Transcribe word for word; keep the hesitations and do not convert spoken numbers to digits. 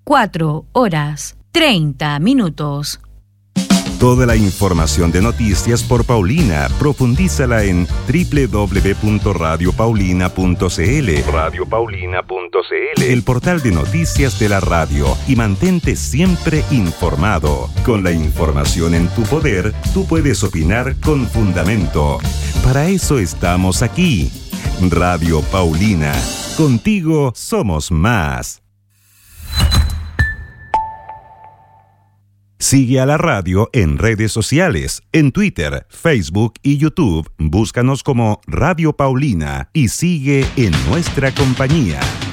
cuatro horas treinta minutos. Toda la información de noticias por Paulina, profundízala en doble u doble u doble u punto radio paulina punto c l. radio paulina punto c l, el portal de noticias de la radio, y mantente siempre informado. Con la información en tu poder, tú puedes opinar con fundamento. Para eso estamos aquí. Radio Paulina. Contigo somos más. Sigue a la radio en redes sociales, en Twitter, Facebook y YouTube. Búscanos como Radio Paulina y sigue en nuestra compañía.